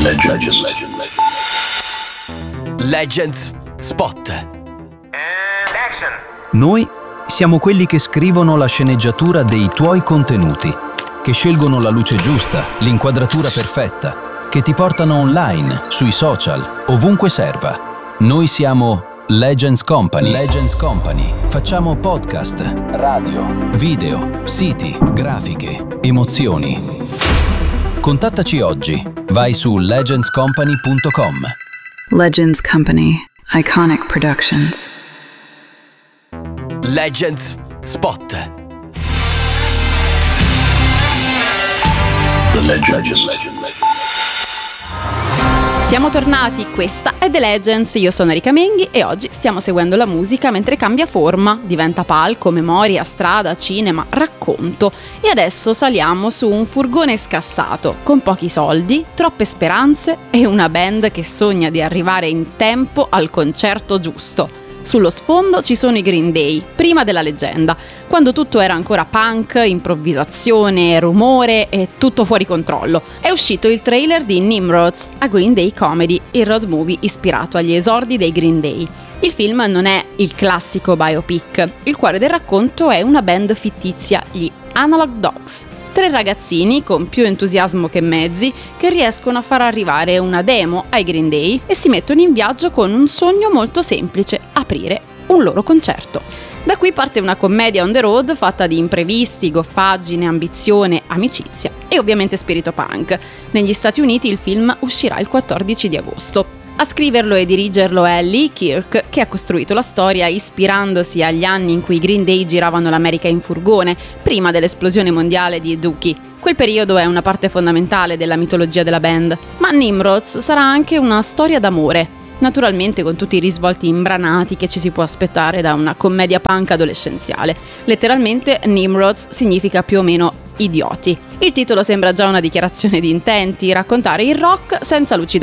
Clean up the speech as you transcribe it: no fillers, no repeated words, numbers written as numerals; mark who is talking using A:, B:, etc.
A: Legends Spot.
B: Noi siamo quelli che scrivono la sceneggiatura dei tuoi contenuti, che scelgono la luce giusta, l'inquadratura perfetta, che ti portano online, sui social, ovunque serva. Noi siamo Legends Company. Legends Company. Facciamo podcast, radio, video, siti, grafiche, emozioni. Contattaci oggi. Vai su legendscompany.com.
C: Legends Company. Iconic Productions.
A: Legends Spot.
D: The Legend.
E: Siamo tornati, questa è The Legends, io sono Erika Menghi e oggi stiamo seguendo la musica mentre cambia forma, diventa palco, memoria, strada, cinema, racconto e adesso saliamo su un furgone scassato, con pochi soldi, troppe speranze e una band che sogna di arrivare in tempo al concerto giusto. Sullo sfondo ci sono i Green Day, prima della leggenda, quando tutto era ancora punk, improvvisazione, rumore e tutto fuori controllo. È uscito il trailer di Nimrods, a Green Day comedy, il road movie ispirato agli esordi dei Green Day. Il film non è il classico biopic, il cuore del racconto è una band fittizia, gli Analog Dogs. 3 ragazzini con più entusiasmo che mezzi che riescono a far arrivare una demo ai Green Day e si mettono in viaggio con un sogno molto semplice: aprire un loro concerto. Da qui parte una commedia on the road fatta di imprevisti, goffaggine, ambizione, amicizia e ovviamente spirito punk. Negli Stati Uniti il film uscirà il 14 di agosto. A scriverlo e dirigerlo è Lee Kirk, che ha costruito la storia ispirandosi agli anni in cui i Green Day giravano l'America in furgone, prima dell'esplosione mondiale di Dookie. Quel periodo è una parte fondamentale della mitologia della band, ma Nimrods sarà anche una storia d'amore, naturalmente con tutti i risvolti imbranati che ci si può aspettare da una commedia punk adolescenziale. Letteralmente Nimrods significa più o meno idioti. Il titolo sembra già una dichiarazione di intenti, raccontare il rock senza lucidare